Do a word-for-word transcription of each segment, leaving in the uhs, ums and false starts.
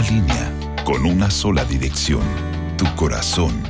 línea con una sola dirección, tu corazón.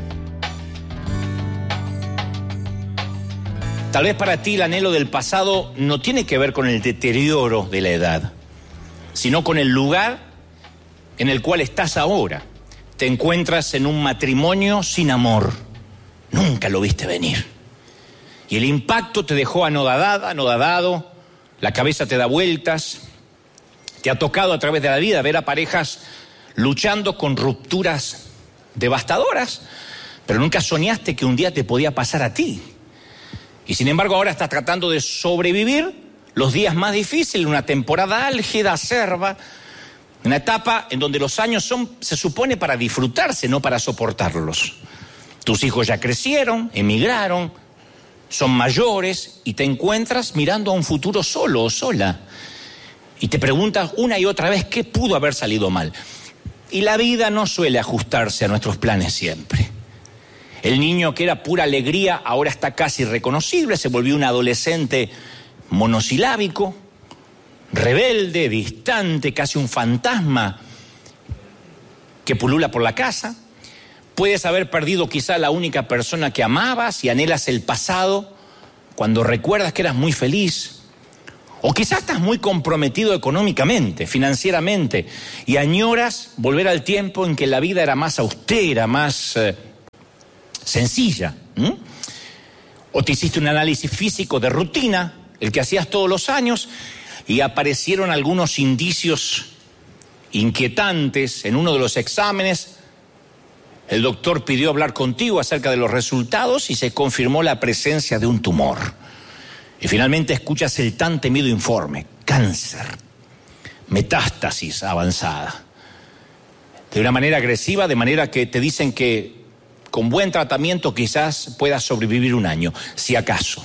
Tal vez para ti el anhelo del pasado no tiene que ver con el deterioro de la edad, sino con el lugar en el cual estás ahora. Te encuentras en un matrimonio sin amor. Nunca lo viste venir. Y el impacto te dejó anodadada, anodadado, la cabeza te da vueltas. Te ha tocado a través de la vida ver a parejas luchando con rupturas devastadoras, pero nunca soñaste que un día te podía pasar a ti. Y sin embargo ahora estás tratando de sobrevivir los días más difíciles, una temporada álgida, acerba, una etapa en donde los años son, se supone, para disfrutarse, no para soportarlos. Tus hijos ya crecieron, emigraron, son mayores y te encuentras mirando a un futuro solo o sola. Y te preguntas una y otra vez qué pudo haber salido mal. Y la vida no suele ajustarse a nuestros planes siempre. El niño que era pura alegría ahora está casi irreconocible, se volvió un adolescente monosilábico, rebelde, distante, casi un fantasma que pulula por la casa. Puedes haber perdido quizá la única persona que amabas y anhelas el pasado cuando recuerdas que eras muy feliz. O quizás estás muy comprometido económicamente, financieramente, y añoras volver al tiempo en que la vida era más austera, más eh, sencilla. ¿Mm? O te hiciste un análisis físico de rutina, el que hacías todos los años, y aparecieron algunos indicios inquietantes en uno de los exámenes. El doctor pidió hablar contigo acerca de los resultados y se confirmó la presencia de un tumor. Y finalmente escuchas el tan temido informe: cáncer, metástasis avanzada. De una manera agresiva, de manera que te dicen que con buen tratamiento quizás puedas sobrevivir un año, si acaso.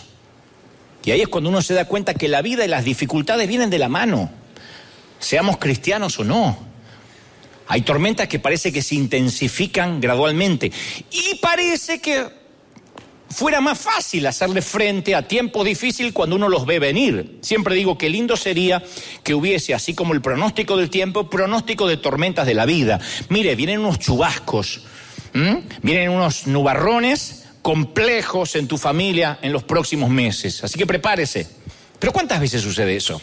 Y ahí es cuando uno se da cuenta que la vida y las dificultades vienen de la mano, seamos cristianos o no. Hay tormentas que parece que se intensifican gradualmente y parece que fuera más fácil hacerle frente a tiempos difíciles cuando uno los ve venir. Siempre digo que lindo sería que hubiese, así como el pronóstico del tiempo, pronóstico de tormentas de la vida. Mire, vienen unos chubascos, ¿m? Vienen unos nubarrones complejos en tu familia en los próximos meses, así que prepárese. Pero ¿cuántas veces sucede eso?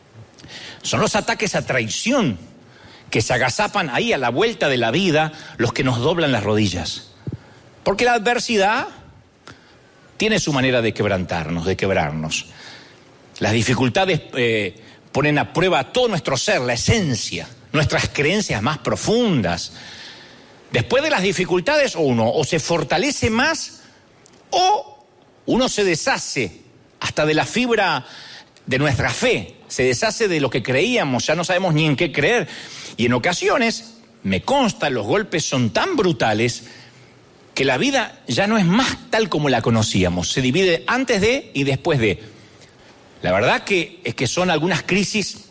Son los ataques a traición que se agazapan ahí a la vuelta de la vida los que nos doblan las rodillas. Porque la adversidad tiene su manera de quebrantarnos, de quebrarnos. Las dificultades eh, ponen a prueba todo nuestro ser, la esencia, nuestras creencias más profundas. Después de las dificultades, uno o se fortalece más o uno se deshace hasta de la fibra de nuestra fe, se deshace de lo que creíamos, ya no sabemos ni en qué creer. Y en ocasiones, me consta, los golpes son tan brutales que la vida ya no es más tal como la conocíamos. Se divide antes de y después de. La verdad que es que son algunas crisis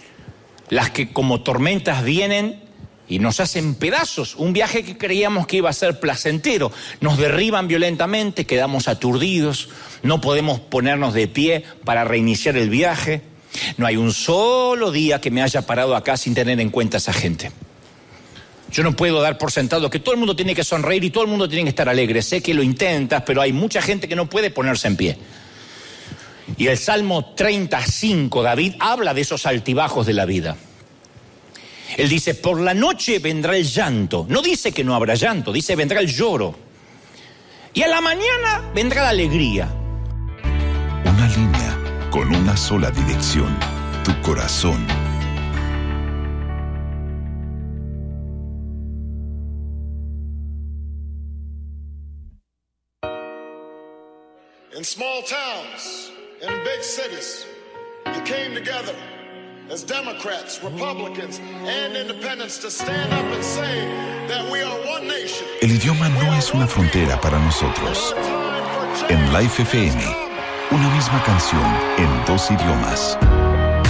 las que como tormentas vienen y nos hacen pedazos. Un viaje que creíamos que iba a ser placentero, nos derriban violentamente, quedamos aturdidos, no podemos ponernos de pie para reiniciar el viaje. No hay un solo día que me haya parado acá sin tener en cuenta a esa gente. Yo no puedo dar por sentado que todo el mundo tiene que sonreír y todo el mundo tiene que estar alegre. Sé que lo intentas, pero hay mucha gente que no puede ponerse en pie. Y el Salmo treinta y cinco, David habla de esos altibajos de la vida. Él dice, por la noche vendrá el llanto. No dice que no habrá llanto, dice vendrá el lloro. Y a la mañana vendrá la alegría. Una línea con una sola dirección, tu corazón. In small towns, in big cities, you came together as Democrats, Republicans, and Independents to stand up and say that we are one nation. El idioma no es una frontera para nosotros. En Life F M, una misma canción en dos idiomas.